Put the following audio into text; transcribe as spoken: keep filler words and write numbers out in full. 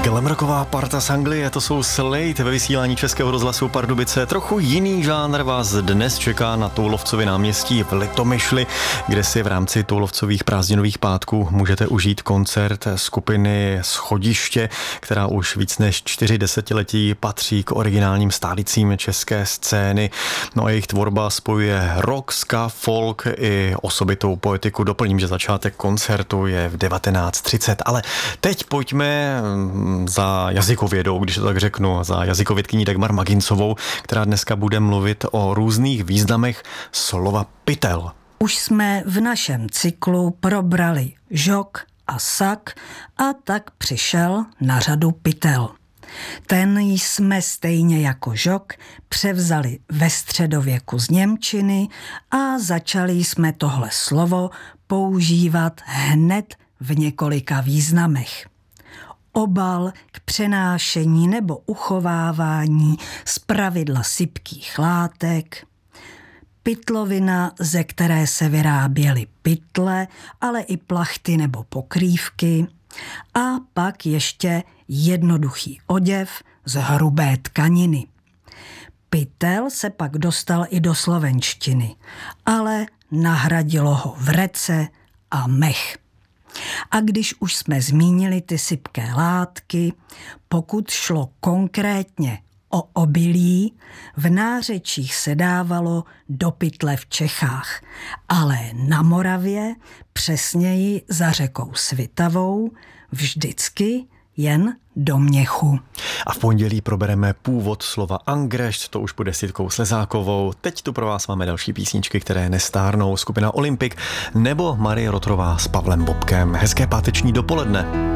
Glamrocková parta z Anglie, to jsou Slade ve vysílání Českého rozhlasu Pardubice. Trochu jiný žánr vás dnes čeká na Toulovcově náměstí v Litomyšli, kde si v rámci Toulovcových prázdninových pátků můžete užít koncert skupiny Schodiště, která už víc než čtyři desetiletí patří k originálním stálicím české scény. No a jejich tvorba spojuje rock, ska, folk i osobitou poetiku. Doplním, že začátek koncertu je v devatenáct třicet, ale teď pojďme za jazykovědou, když to tak řeknu, za jazykovědkyní Dagmar Magincovou, která dneska bude mluvit o různých významech slova pytel. Už jsme v našem cyklu probrali žok a sak a tak přišel na řadu pytel. Ten jsme stejně jako žok převzali ve středověku z němčiny a začali jsme tohle slovo používat hned v několika významech. Obal k přenášení nebo uchovávání zpravidla sypkých látek, pytlovina, ze které se vyráběly pytle, ale i plachty nebo pokrývky, a pak ještě jednoduchý oděv z hrubé tkaniny. Pytel se pak dostal i do slovenštiny, ale nahradilo ho vrece a mech. A když už jsme zmínili ty sypké látky, pokud šlo konkrétně o obilí, v nářečích se dávalo do pytle v Čechách, ale na Moravě, přesněji za řekou Svitavou, vždycky jen do měchu. A v pondělí probereme původ slova angrešt, to už bude s Jitkou Slezákovou. Teď tu pro vás máme další písničky, které nestárnou, skupina Olympik nebo Marie Rotrová s Pavlem Bobkem. Hezké páteční dopoledne.